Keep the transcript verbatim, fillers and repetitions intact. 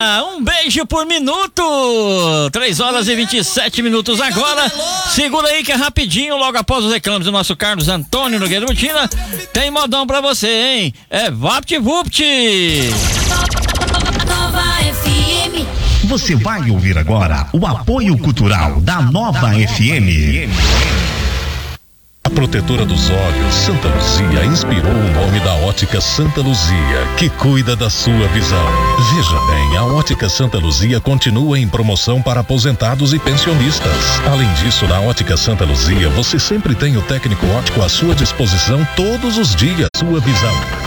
Um beijo por minuto. três horas e vinte e sete minutos agora. Segura aí que é rapidinho, logo após os reclames do nosso Carlos Antônio Nogueira Botina. Tem modão pra você, hein? É VaptVupt. Você vai ouvir agora o apoio cultural da Nova F M. A protetora dos olhos, Santa Luzia, inspirou o nome da Ótica Santa Luzia, que cuida da sua visão. Veja bem, a Ótica Santa Luzia continua em promoção para aposentados e pensionistas. Além disso, na Ótica Santa Luzia, você sempre tem o técnico óptico à sua disposição todos os dias. Sua visão.